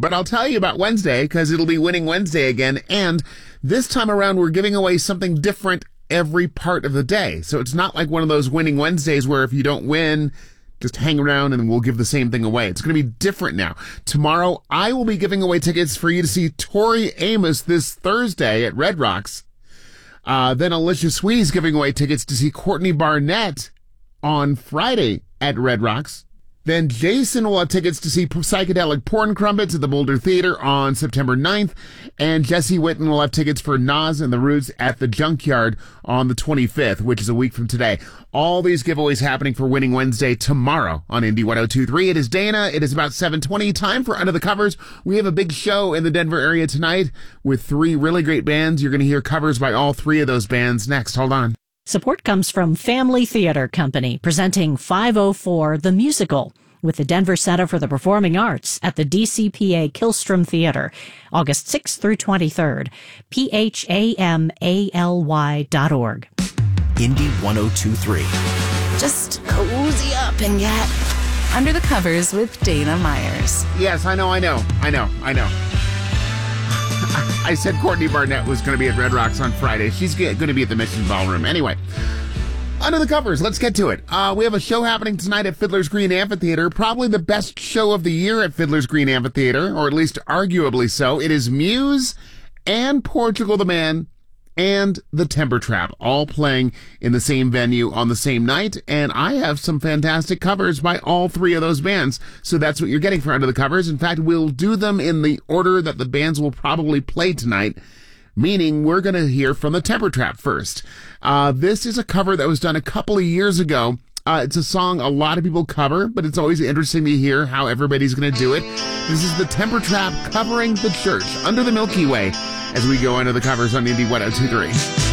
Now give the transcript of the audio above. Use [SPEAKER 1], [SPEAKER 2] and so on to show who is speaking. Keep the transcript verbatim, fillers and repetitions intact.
[SPEAKER 1] But I'll tell you about Wednesday because it'll be Winning Wednesday again. And this time around, we're giving away something different every part of the day. So it's not like one of those Winning Wednesdays where if you don't win, just hang around and we'll give the same thing away. It's going to be different now. Tomorrow, I will be giving away tickets for you to see Tori Amos this Thursday at Red Rocks. Uh, then Alicia Sweety's giving away tickets to see Courtney Barnett on Friday at Red Rocks. Then Jason will have tickets to see Psychedelic Porn Crumpets at the Boulder Theater on September ninth. And Jesse Witten will have tickets for Nas and the Roots at the Junkyard on the twenty-fifth, which is a week from today. All these giveaways happening for Winning Wednesday tomorrow on Indy one oh two point three. It is Dana. It is about seven twenty. Time for Under the Covers. We have a big show in the Denver area tonight with three really great bands. You're going to hear covers by all three of those bands next. Hold on.
[SPEAKER 2] Support comes from Family Theater Company, presenting five oh four The Musical with the Denver Center for the Performing Arts at the D C P A Killstrom Theater, August sixth through twenty-third. P H A M A L Y dot org.
[SPEAKER 3] Indy one oh two point three.
[SPEAKER 4] Just cozy up and get Under the Covers with Dana Myers.
[SPEAKER 1] Yes, I know, I know, I know, I know. I said Courtney Barnett was going to be at Red Rocks on Friday. She's going to be at the Mission Ballroom. Anyway, Under the Covers, let's get to it. Uh, we have a show happening tonight at Fiddler's Green Amphitheater, probably the best show of the year at Fiddler's Green Amphitheater, or at least arguably so. It is Muse and Portugal the Man and the Temper Trap all playing in the same venue on the same night, and I have some fantastic covers by all three of those bands, so that's what you're getting for Under the Covers. In fact, we'll do them in the order that the bands will probably play tonight, meaning we're going to hear from the Temper Trap first. Uh, this is a cover that was done a couple of years ago. Uh, it's a song a lot of people cover, but it's always interesting to hear how everybody's going to do it. This is the Temper Trap covering The Church, Under the Milky Way, as we go into the covers on Indy one oh two point three.